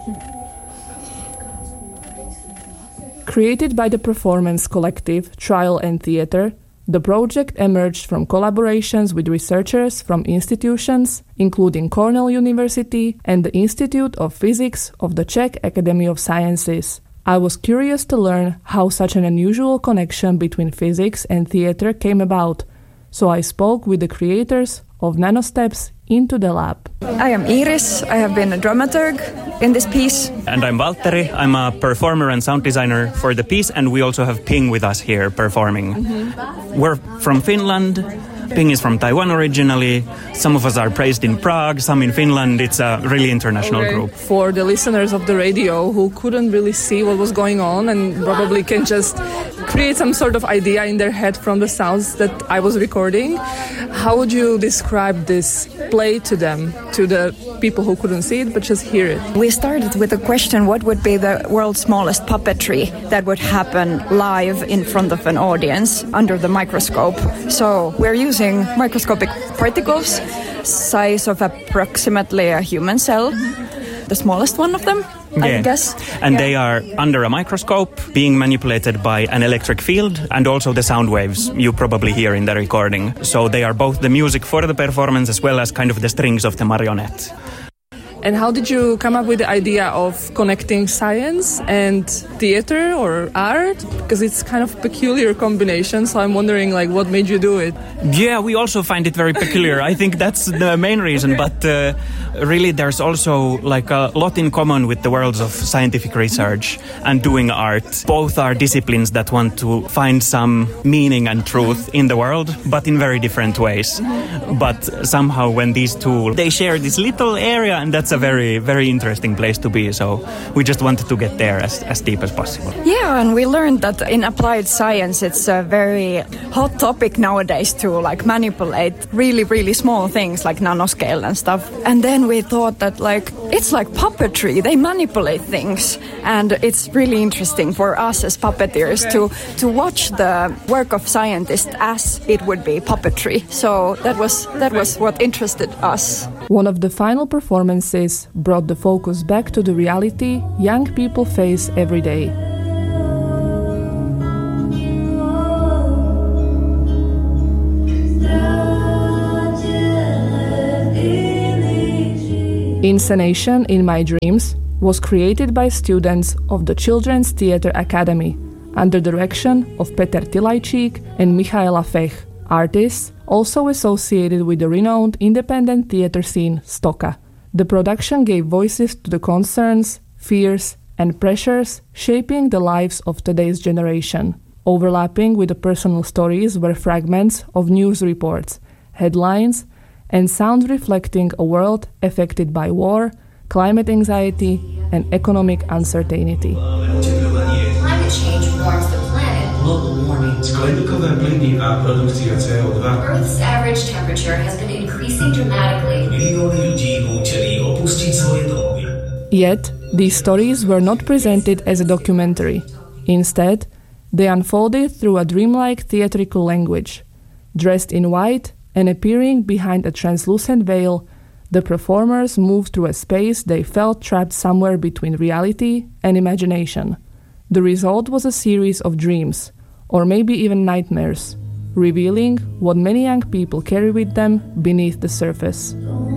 Created by the performance collective Trial and Theatre, the project emerged from collaborations with researchers from institutions, including Cornell University and the Institute of Physics of the Czech Academy of Sciences. I was curious to learn how such an unusual connection between physics and theatre came about, so I spoke with the creators of Nanosteps into the lab. I am Iris. I have been a dramaturg in this piece. And I'm Valtteri. I'm a performer and sound designer for the piece, and we also have Ping with us here performing. We're from Finland. Ping is from Taiwan originally. Some of us are based in Prague, some in Finland. It's a really international group. For the listeners of the radio who couldn't really see what was going on and probably can just create some sort of idea in their head from the sounds that I was recording, how would you describe this play to them, to the people who couldn't see it but just hear it? We started with a question: what would be the world's smallest puppetry that would happen live in front of an audience under the microscope? So we're using microscopic particles, size of approximately a human cell, the smallest one of them, I guess. And they are under a microscope, being manipulated by an electric field, and also the sound waves you probably hear in the recording. So they are both the music for the performance as well as kind of the strings of the marionette. And how did you come up with the idea of connecting science and theater or art? Because it's kind of a peculiar combination, so I'm wondering, like, what made you do it? Yeah, we also find it very peculiar. I think that's the main reason, but really there's also like a lot in common with the worlds of scientific research and doing art. Both are disciplines that want to find some meaning and truth in the world, but in very different ways. But somehow when these two, they share this little area, and that's a very, very interesting place to be. So we just wanted to get there as deep as possible. Yeah, and we learned that in applied science, it's a very hot topic nowadays to like manipulate really, really small things like nanoscale and stuff. And then we thought that like it's like puppetry. They manipulate things, and it's really interesting for us as puppeteers to watch the work of scientists as it would be puppetry. So that was what interested us. One of the final performances brought the focus back to the reality young people face every day. Inscenation In My Dreams was created by students of the Children's Theatre Academy under the direction of Peter Tilajčík and Michaela Fech, artists also associated with the renowned independent theatre scene Stoka. The production gave voices to the concerns, fears, and pressures shaping the lives of today's generation. Overlapping with the personal stories were fragments of news reports, headlines, and sounds reflecting a world affected by war, climate anxiety, and economic uncertainty. Climate change warms the planet. Global warming. Earth's average temperature has been increasing dramatically. Yet, these stories were not presented as a documentary. Instead, they unfolded through a dreamlike theatrical language. Dressed in white and appearing behind a translucent veil, the performers moved through a space they felt trapped somewhere between reality and imagination. The result was a series of dreams, or maybe even nightmares, revealing what many young people carry with them beneath the surface.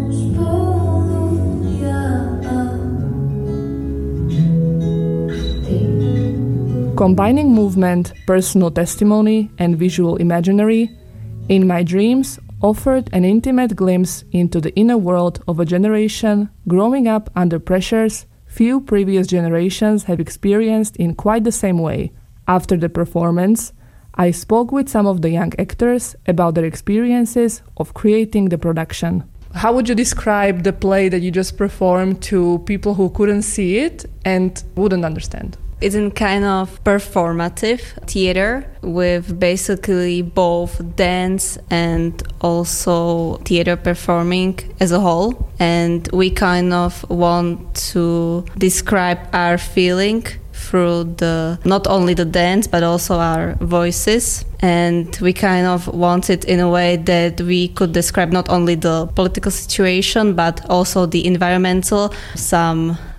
Combining movement, personal testimony, and visual imaginary, In My Dreams offered an intimate glimpse into the inner world of a generation growing up under pressures few previous generations have experienced in quite the same way. After the performance, I spoke with some of the young actors about their experiences of creating the production. How would you describe the play that you just performed to people who couldn't see it and wouldn't understand? It's a kind of performative theater with basically both dance and also theater performing as a whole. And we kind of want to describe our feeling through not only the dance but also our voices. And we kind of want it in a way that we could describe not only the political situation but also the environmental, some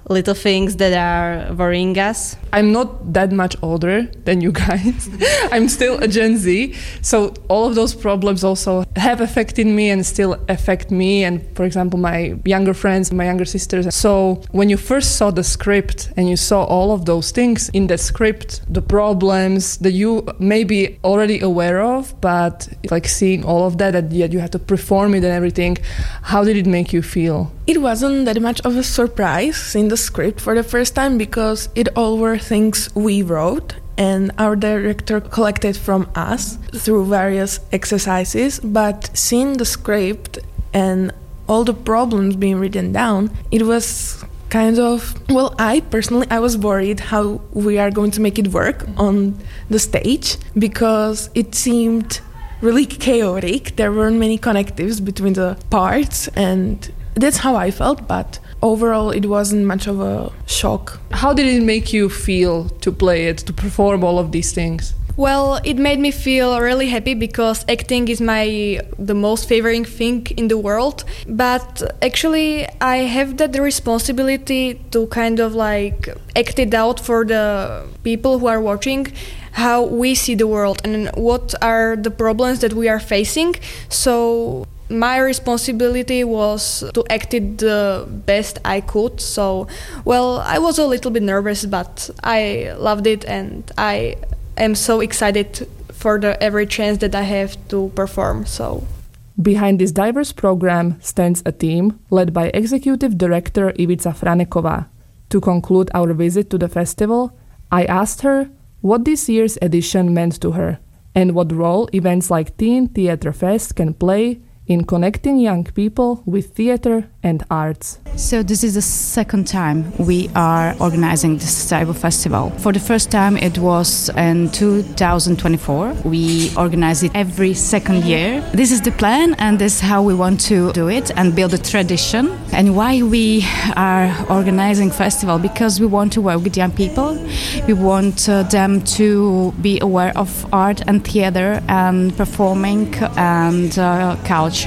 little things that are worrying us. I'm not that much older than you guys. I'm still a Gen Z. So all of those problems also have affected me and still affect me. And for example, my younger friends, my younger sisters. So when you first saw the script and you saw all of those things in the script, the problems that you may be already aware of, but like seeing all of that, that yet you have to perform it and everything, how did it make you feel? It wasn't that much of a surprise seeing the script for the first time because it all were things we wrote and our director collected from us through various exercises. But seeing the script and all the problems being written down, it was kind of, well, I was worried how we are going to make it work on the stage because it seemed really chaotic. There weren't many connectives between the parts, and that's how I felt, but overall it wasn't much of a shock. How did it make you feel to play it, to perform all of these things? Well, it made me feel really happy because acting is the most favorite thing in the world. But actually, I have that responsibility to kind of like act it out for the people who are watching, how we see the world and what are the problems that we are facing. So my responsibility was to act it the best I could. So, well, I was a little bit nervous, but I loved it and I am so excited for every chance that I have to perform. So, behind this diverse program stands a team led by Executive Director Ivica Franekova. To conclude our visit to the festival, I asked her what this year's edition meant to her and what role events like Teen Theatre Fest can play in connecting young people with theatre and arts. So this is the second time we are organizing this type of festival. For the first time it was in 2024. We organize it every second year. This is the plan and this is how we want to do it and build a tradition. And why we are organizing festival? Because we want to work with young people. We want them to be aware of art and theatre and performing and culture.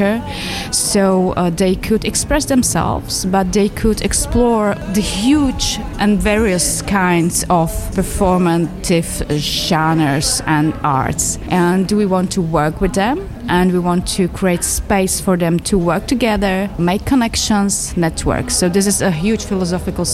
So they could express themselves, but they could explore the huge and various kinds of performative genres and arts. And we want to work with them, and we want to create space for them to work together, make connections, network. So this is a huge philosophical